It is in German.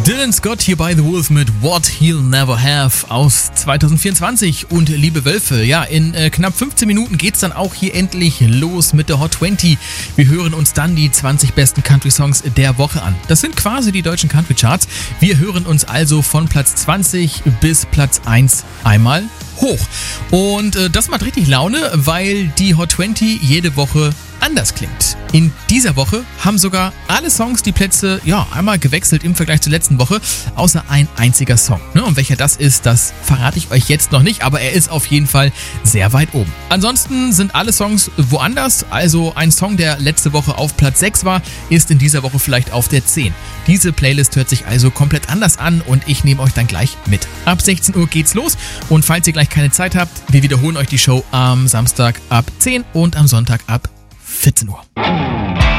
Dylan Scott hier bei The Wolf mit What He'll Never Have aus 2024. Und liebe Wölfe, ja, in knapp 15 Minuten geht's dann auch hier endlich los mit der Hot 20. Wir hören uns dann die 20 besten Country-Songs der Woche an. Das sind quasi die deutschen Country-Charts. Wir hören uns also von Platz 20 bis Platz 1 einmal hoch. Und das macht richtig Laune, weil die Hot 20 jede Woche anders klingt. In dieser Woche haben sogar alle Songs die Plätze einmal gewechselt im Vergleich zur letzten Woche, außer ein einziger Song. Und welcher das ist, das verrate ich euch jetzt noch nicht, aber er ist auf jeden Fall sehr weit oben. Ansonsten sind alle Songs woanders, also ein Song, der letzte Woche auf Platz 6 war, ist in dieser Woche vielleicht auf der 10. Diese Playlist hört sich also komplett anders an und ich nehme euch dann gleich mit. Ab 16 Uhr geht's los und falls ihr gleich keine Zeit habt, wir wiederholen euch die Show am Samstag ab 10 und am Sonntag ab 14 Uhr.